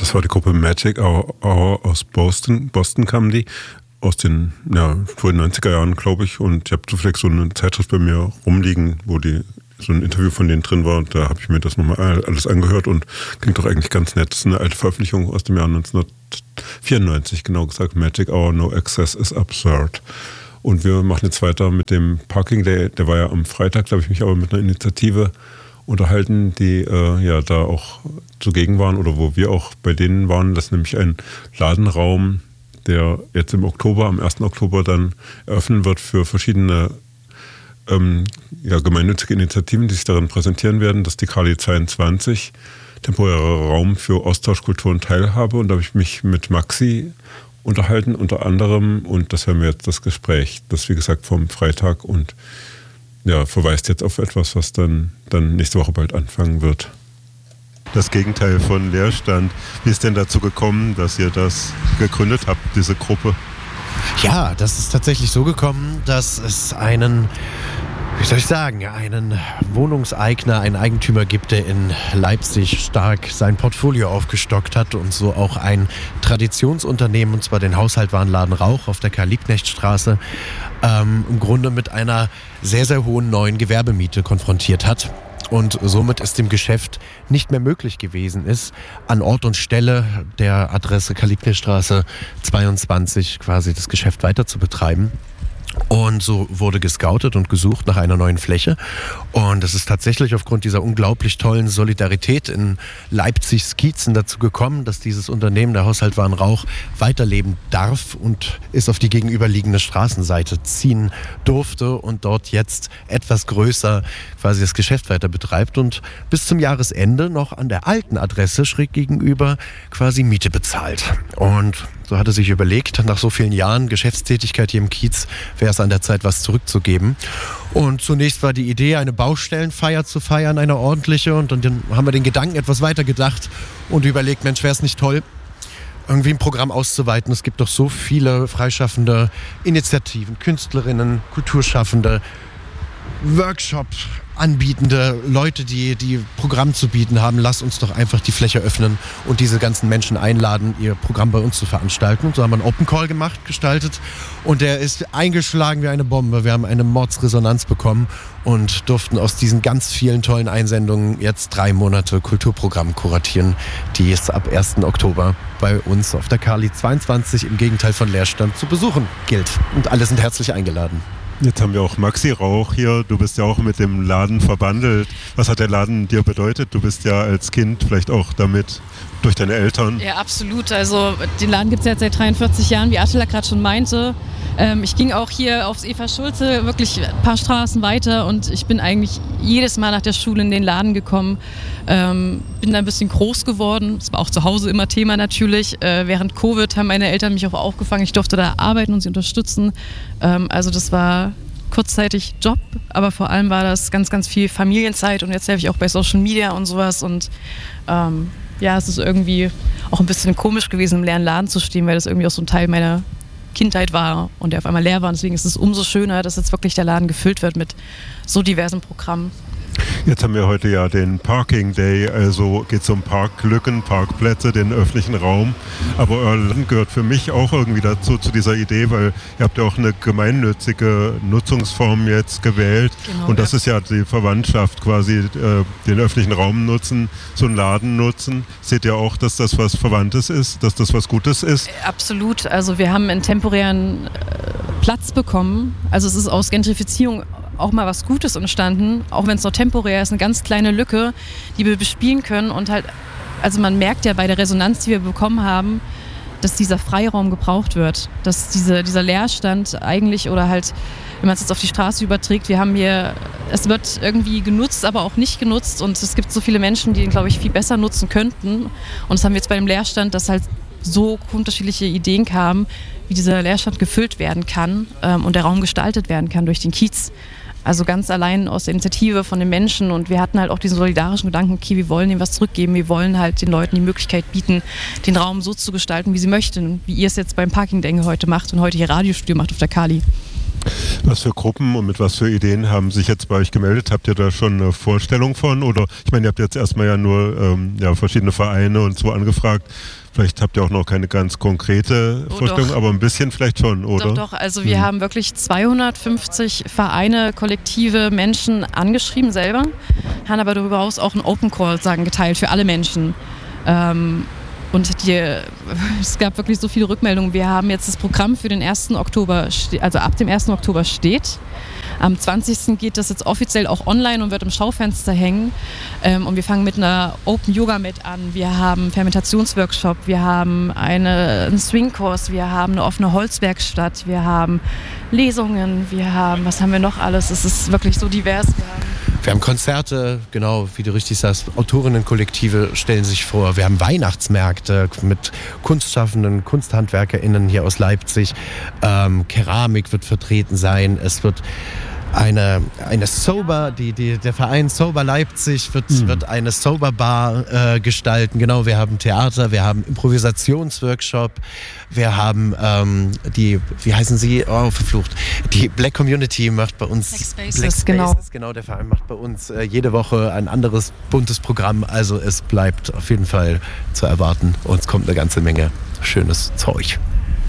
Das war die Gruppe Magic Hour aus Boston. Boston kamen die. Aus den frühen 90er Jahren, glaube ich. Und ich habe zufällig so eine Zeitschrift bei mir rumliegen, wo so ein Interview von denen drin war. Und da habe ich mir das nochmal alles angehört und klingt doch eigentlich ganz nett. Das ist eine alte Veröffentlichung aus dem Jahr 1994, genau gesagt. Magic Hour, No Access is Absurd. Und wir machen jetzt weiter mit dem Parking Day. Der war ja am Freitag, da habe ich mich aber mit einer Initiative unterhalten, die da auch zugegen waren oder wo wir auch bei denen waren. Das ist nämlich ein Ladenraum, der jetzt im Oktober, am 1. Oktober dann eröffnen wird für verschiedene gemeinnützige Initiativen, die sich darin präsentieren werden. Das ist die Kali 22, temporärer Raum für Austausch, Kultur und Teilhabe. Und da habe ich mich mit Maxi unterhalten, unter anderem, und das hören wir jetzt das Gespräch, das wie gesagt vom Freitag und verweist jetzt auf etwas, was dann nächste Woche bald anfangen wird. Das Gegenteil von Leerstand. Wie ist denn dazu gekommen, dass ihr das gegründet habt, diese Gruppe? Ja, das ist tatsächlich so gekommen, dass es einen Wohnungseigner, einen Eigentümer gibt, der in Leipzig stark sein Portfolio aufgestockt hat und so auch ein Traditionsunternehmen, und zwar den Haushaltwarenladen Rauch auf der Karl-Liebknecht-Straße, im Grunde mit einer sehr, sehr hohen neuen Gewerbemiete konfrontiert hat. Und somit es dem Geschäft nicht mehr möglich gewesen ist, an Ort und Stelle der Adresse Karl-Liebknecht-Straße 22 quasi das Geschäft weiter zu betreiben. Und so wurde gescoutet und gesucht nach einer neuen Fläche. Und es ist tatsächlich aufgrund dieser unglaublich tollen Solidarität in Leipzigs Kiezen dazu gekommen, dass dieses Unternehmen, der Haushaltwaren Rauch, weiterleben darf und es auf die gegenüberliegende Straßenseite ziehen durfte und dort jetzt etwas größer quasi das Geschäft weiter betreibt und bis zum Jahresende noch an der alten Adresse schräg gegenüber quasi Miete bezahlt. Und so hat er sich überlegt, nach so vielen Jahren Geschäftstätigkeit hier im Kiez wäre es an der Zeit, was zurückzugeben. Und zunächst war die Idee, eine Baustellenfeier zu feiern, eine ordentliche. Und dann haben wir den Gedanken etwas weiter gedacht und überlegt, Mensch, wäre es nicht toll, irgendwie ein Programm auszuweiten. Es gibt doch so viele freischaffende Initiativen, Künstlerinnen, Kulturschaffende, Workshops, anbietende Leute, die Programm zu bieten haben. Lass uns doch einfach die Fläche öffnen und diese ganzen Menschen einladen, ihr Programm bei uns zu veranstalten. Und so haben wir einen Open Call gestaltet und der ist eingeschlagen wie eine Bombe. Wir haben eine Mordsresonanz bekommen und durften aus diesen ganz vielen tollen Einsendungen jetzt 3 Monate Kulturprogramm kuratieren, die es ab 1. Oktober bei uns auf der Kali 22 im Gegenteil von Leerstand zu besuchen gilt. Und alle sind herzlich eingeladen. Jetzt haben wir auch Maxi Rauch hier. Du bist ja auch mit dem Laden verbandelt. Was hat der Laden dir bedeutet? Du bist ja als Kind vielleicht auch damit durch deine Eltern. Ja, absolut. Also den Laden gibt es jetzt seit 43 Jahren, wie Attila gerade schon meinte. Ich ging auch hier aufs Eva Schulze wirklich ein paar Straßen weiter und ich bin eigentlich jedes Mal nach der Schule in den Laden gekommen. Bin da ein bisschen groß geworden. Das war auch zu Hause immer Thema natürlich. Während Covid haben meine Eltern mich auch aufgefangen. Ich durfte da arbeiten und sie unterstützen. Also das war kurzzeitig Job, aber vor allem war das ganz, ganz viel Familienzeit und jetzt helfe ich auch bei Social Media und sowas und es ist irgendwie auch ein bisschen komisch gewesen, im leeren Laden zu stehen, weil das irgendwie auch so ein Teil meiner Kindheit war und der auf einmal leer war. Und deswegen ist es umso schöner, dass jetzt wirklich der Laden gefüllt wird mit so diversen Programmen. Jetzt haben wir heute ja den Parking Day, also geht es um Parklücken, Parkplätze, den öffentlichen Raum. Aber euer Laden gehört für mich auch irgendwie dazu, zu dieser Idee, weil ihr habt ja auch eine gemeinnützige Nutzungsform jetzt gewählt. Genau, und das ist ja die Verwandtschaft quasi, den öffentlichen Raum nutzen, so einen Laden nutzen. Seht ihr auch, dass das was Verwandtes ist, dass das was Gutes ist? Absolut. Also wir haben einen temporären Platz bekommen. Also es ist aus Gentrifizierung auch mal was Gutes entstanden, auch wenn es noch temporär ist, eine ganz kleine Lücke, die wir bespielen können und halt, also man merkt ja bei der Resonanz, die wir bekommen haben, dass dieser Freiraum gebraucht wird, dass dieser Leerstand eigentlich oder halt, wenn man es jetzt auf die Straße überträgt, wir haben hier, es wird irgendwie genutzt, aber auch nicht genutzt und es gibt so viele Menschen, die ihn, glaube ich, viel besser nutzen könnten und das haben wir jetzt bei dem Leerstand, dass halt so unterschiedliche Ideen kamen, wie dieser Leerstand gefüllt werden kann und der Raum gestaltet werden kann durch den Kiez. Also ganz allein aus der Initiative von den Menschen und wir hatten halt auch diesen solidarischen Gedanken, okay, wir wollen ihnen was zurückgeben, wir wollen halt den Leuten die Möglichkeit bieten, den Raum so zu gestalten, wie sie möchten, wie ihr es jetzt beim Parking Day heute macht und heute hier Radiostudio macht auf der Kali. Was für Gruppen und mit was für Ideen haben sich jetzt bei euch gemeldet? Habt ihr da schon eine Vorstellung von? Oder ich meine, ihr habt jetzt erstmal ja nur verschiedene Vereine und so angefragt. Vielleicht habt ihr auch noch keine ganz konkrete Vorstellung, aber ein bisschen vielleicht schon, oder? Doch. Also wir haben wirklich 250 Vereine, Kollektive, Menschen angeschrieben selber, haben aber darüber hinaus auch einen Open Call geteilt für alle Menschen. Und es gab wirklich so viele Rückmeldungen. Wir haben jetzt das Programm für den 1. Oktober, also ab dem 1. Oktober steht. Am 20. geht das jetzt offiziell auch online und wird im Schaufenster hängen. Und wir fangen mit einer Open Yoga Mat an. Wir haben einen Fermentationsworkshop, wir haben einen Swingkurs, wir haben eine offene Holzwerkstatt, wir haben Lesungen, was haben wir noch alles? Es ist wirklich so divers. Wir haben Konzerte, genau, wie du richtig sagst, Autorinnenkollektive stellen sich vor. Wir haben Weihnachtsmärkte mit Kunstschaffenden, KunsthandwerkerInnen hier aus Leipzig. Keramik wird vertreten sein. Es wird eine Sober, der Verein Sober Leipzig wird eine Sober Bar gestalten. Genau, wir haben Theater, wir haben Improvisationsworkshop, wir haben wie heißen sie? Oh, verflucht. Die Black Community macht bei uns Black Spaces, genau, der Verein macht bei uns jede Woche ein anderes buntes Programm. Also es bleibt auf jeden Fall zu erwarten. Uns kommt eine ganze Menge schönes Zeug.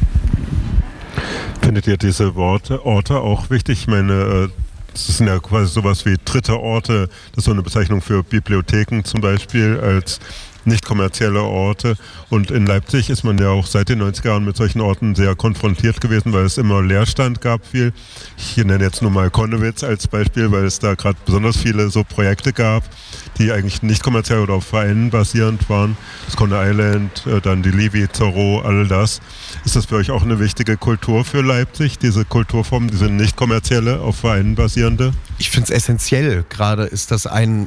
Findet ihr diese Orte auch wichtig? Ich meine, das sind ja quasi sowas wie dritte Orte. Das ist so eine Bezeichnung für Bibliotheken zum Beispiel als nicht kommerzielle Orte. Und in Leipzig ist man ja auch seit den 90er Jahren mit solchen Orten sehr konfrontiert gewesen, weil es immer Leerstand gab viel. Ich nenne jetzt nur mal Konnewitz als Beispiel, weil es da gerade besonders viele so Projekte gab, die eigentlich nicht kommerziell oder auf Vereinen basierend waren. Das Conner Island, dann die Livi, Zorro, all das. Ist das für euch auch eine wichtige Kultur für Leipzig, diese Kulturformen, diese nicht kommerzielle, auf Vereinen basierende? Ich finde es essentiell. Gerade ist das eine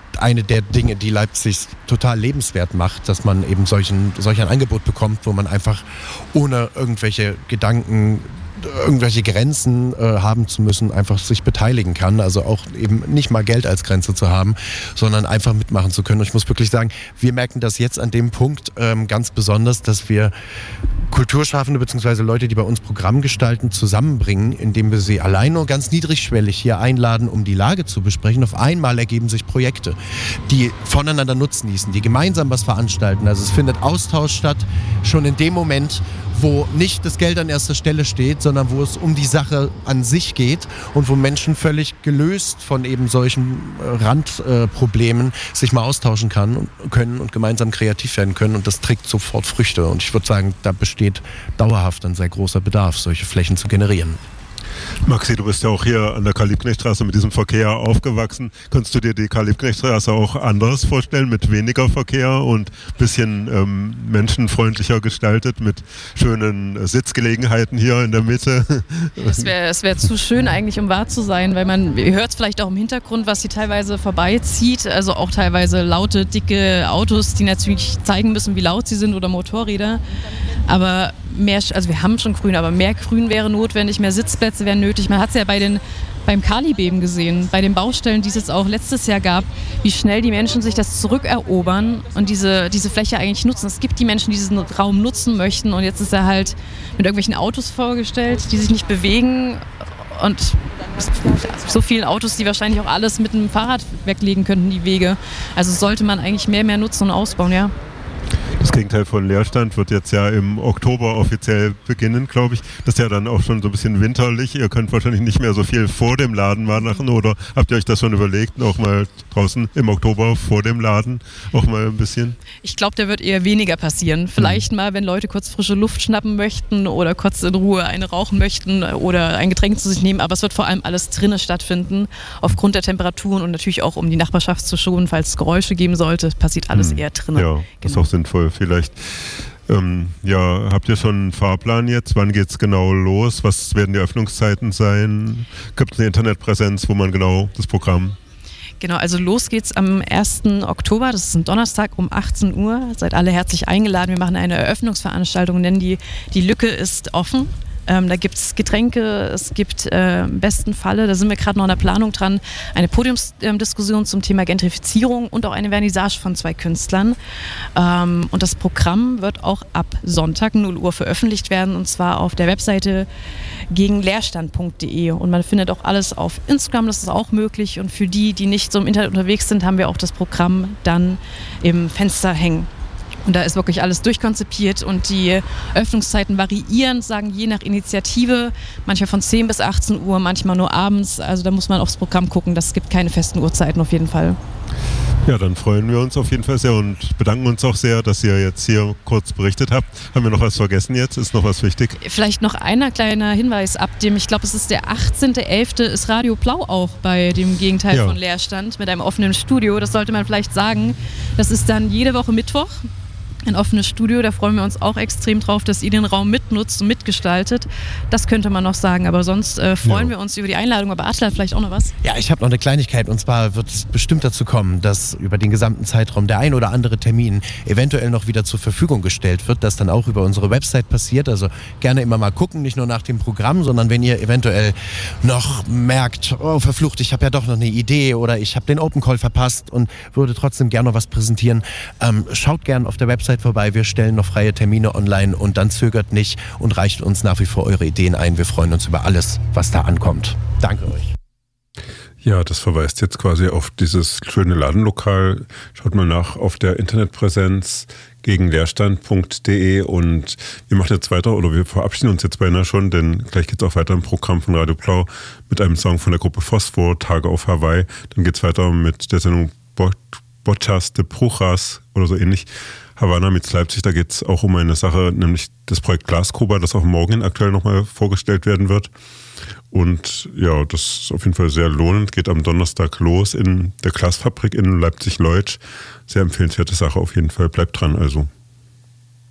der Dinge, die Leipzig total lebenswert macht, dass man eben solch ein Angebot bekommt, wo man einfach ohne irgendwelche Gedanken, irgendwelche Grenzen haben zu müssen, einfach sich beteiligen kann. Also auch eben nicht mal Geld als Grenze zu haben, sondern einfach mitmachen zu können. Und ich muss wirklich sagen, wir merken das jetzt an dem Punkt ganz besonders, dass wir Kulturschaffende bzw. Leute, die bei uns Programm gestalten, zusammenbringen, indem wir sie allein nur ganz niedrigschwellig hier einladen, um die Lage zu besprechen. Auf einmal ergeben sich Projekte, die voneinander Nutzen ließen, die gemeinsam was veranstalten. Also es findet Austausch statt, schon in dem Moment, wo nicht das Geld an erster Stelle steht, sondern wo es um die Sache an sich geht und wo Menschen völlig gelöst von eben solchen Randproblemen sich mal austauschen können und gemeinsam kreativ werden können. Und das trägt sofort Früchte. Und ich würde sagen, da besteht dauerhaft ein sehr großer Bedarf, solche Flächen zu generieren. Maxi, du bist ja auch hier an der Karl-Liebknecht-Straße mit diesem Verkehr aufgewachsen. Kannst du dir die Karl-Liebknecht-Straße auch anders vorstellen, mit weniger Verkehr und ein bisschen menschenfreundlicher gestaltet, mit schönen Sitzgelegenheiten hier in der Mitte? Es wär zu schön eigentlich, um wahr zu sein, weil man hört es vielleicht auch im Hintergrund, was hier teilweise vorbeizieht. Also auch teilweise laute, dicke Autos, die natürlich zeigen müssen, wie laut sie sind, oder Motorräder. Aber wir haben schon Grün, aber mehr Grün wäre notwendig, mehr Sitzplätze wären nötig. Man hat es ja beim Kali-Beben gesehen, bei den Baustellen, die es jetzt auch letztes Jahr gab, wie schnell die Menschen sich das zurückerobern und diese Fläche eigentlich nutzen. Es gibt die Menschen, die diesen Raum nutzen möchten, und jetzt ist er halt mit irgendwelchen Autos vorgestellt, die sich nicht bewegen, und so vielen Autos, die wahrscheinlich auch alles mit dem Fahrrad weglegen könnten, die Wege. Also sollte man eigentlich mehr nutzen und ausbauen, ja. Das Gegenteil von Leerstand wird jetzt ja im Oktober offiziell beginnen, glaube ich. Das ist ja dann auch schon so ein bisschen winterlich. Ihr könnt wahrscheinlich nicht mehr so viel vor dem Laden machen, oder habt ihr euch das schon überlegt, auch mal draußen im Oktober vor dem Laden auch mal ein bisschen? Ich glaube, da wird eher weniger passieren. Vielleicht mal, wenn Leute kurz frische Luft schnappen möchten oder kurz in Ruhe eine rauchen möchten oder ein Getränk zu sich nehmen. Aber es wird vor allem alles drinnen stattfinden, aufgrund der Temperaturen, und natürlich auch, um die Nachbarschaft zu schonen, falls es Geräusche geben sollte. Passiert alles eher drinnen. Ja, das ist auch sinnvoll. Vielleicht, habt ihr schon einen Fahrplan jetzt? Wann geht es genau los? Was werden die Öffnungszeiten sein? Gibt es eine Internetpräsenz, wo man genau das Programm... Genau, also los geht's am 1. Oktober, das ist ein Donnerstag um 18 Uhr. Seid alle herzlich eingeladen. Wir machen eine Eröffnungsveranstaltung, nennen die Lücke ist offen. Da gibt es Getränke, es gibt im besten Falle, da sind wir gerade noch in der Planung dran, eine Podiumsdiskussion zum Thema Gentrifizierung und auch eine Vernissage von 2 Künstlern. Und das Programm wird auch ab Sonntag 0 Uhr veröffentlicht werden, und zwar auf der Webseite gegenleerstand.de. Und man findet auch alles auf Instagram, das ist auch möglich. Und für die, die nicht so im Internet unterwegs sind, haben wir auch das Programm dann im Fenster hängen. Und da ist wirklich alles durchkonzipiert und die Öffnungszeiten variieren, sagen je nach Initiative, manchmal von 10 bis 18 Uhr, manchmal nur abends. Also da muss man aufs Programm gucken, das gibt keine festen Uhrzeiten auf jeden Fall. Ja, dann freuen wir uns auf jeden Fall sehr und bedanken uns auch sehr, dass ihr jetzt hier kurz berichtet habt. Haben wir noch was vergessen jetzt? Ist noch was wichtig? Vielleicht noch einer kleiner Hinweis ab dem, ich glaube, es ist der 18.11. ist Radio Blau auch bei dem Gegenteil von Leerstand mit einem offenen Studio. Das sollte man vielleicht sagen. Das ist dann jede Woche Mittwoch. Ein offenes Studio, da freuen wir uns auch extrem drauf, dass ihr den Raum mitnutzt und mitgestaltet. Das könnte man noch sagen, aber sonst freuen wir uns über die Einladung. Aber Attila hat vielleicht auch noch was? Ja, ich habe noch eine Kleinigkeit, und zwar wird es bestimmt dazu kommen, dass über den gesamten Zeitraum der ein oder andere Termin eventuell noch wieder zur Verfügung gestellt wird, das dann auch über unsere Website passiert. Also gerne immer mal gucken, nicht nur nach dem Programm, sondern wenn ihr eventuell noch merkt, oh verflucht, ich habe ja doch noch eine Idee oder ich habe den Open Call verpasst und würde trotzdem gerne noch was präsentieren, schaut gerne auf der Website vorbei, wir stellen noch freie Termine online und dann zögert nicht und reicht uns nach wie vor eure Ideen ein. Wir freuen uns über alles, was da ankommt. Danke euch. Ja, das verweist jetzt quasi auf dieses schöne Ladenlokal. Schaut mal nach auf der Internetpräsenz gegenleerstand.de und wir machen jetzt weiter, oder wir verabschieden uns jetzt beinahe schon, denn gleich geht es auch weiter im Programm von Radio Blau mit einem Song von der Gruppe Phosphor, Tage auf Hawaii. Dann geht es weiter mit der Sendung Bochas de Brujas oder so ähnlich. Havanna mit Leipzig, da geht es auch um eine Sache, nämlich das Projekt Glaskobra, das auch morgen aktuell nochmal vorgestellt werden wird. Und ja, das ist auf jeden Fall sehr lohnend, geht am Donnerstag los in der Glasfabrik in Leipzig-Leutsch. Sehr empfehlenswerte Sache auf jeden Fall, bleibt dran also.